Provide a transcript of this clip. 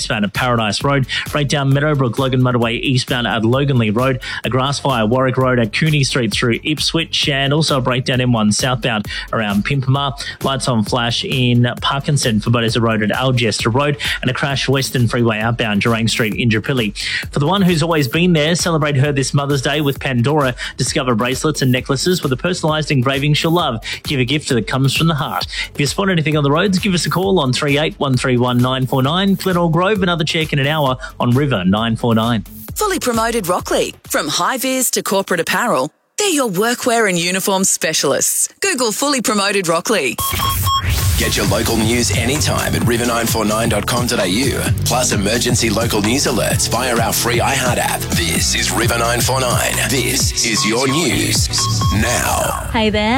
eastbound at Paradise Road. Breakdown Meadowbrook Logan Motorway eastbound at Loganley Road. A grass fire Warwick Road at Cooney Street through Ipswich, and also a breakdown M1 southbound around Pimpama. Lights on flash in Parkinson for Budders Road at Algester Road, and a crash Western Freeway outbound Durang Street in Indooroopilly. For the one who's always been there, celebrate her this Mother's Day with Pandora. Discover bracelets and necklaces with a personalised engraving she'll love. Give a gift that comes from the heart. If you spot anything on the roads, give us a call on 38131949. Glenelg Grove, another check in an hour on River 949. Fully Promoted Rockley. From high-vis to corporate apparel, they're your workwear and uniform specialists. Google Fully Promoted Rockley. Get your local news anytime at river949.com.au. Plus emergency local news alerts via our free iHeart app. This is River 949. This is your news now. Hey there.